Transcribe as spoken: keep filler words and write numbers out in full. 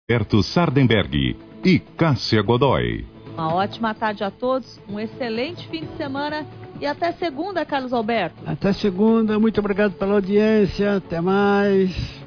Alberto Sardenberg e Cássia Godoy. Uma ótima tarde a todos, um excelente fim de semana e até segunda, Carlos Alberto. Até segunda, muito obrigado pela audiência, até mais.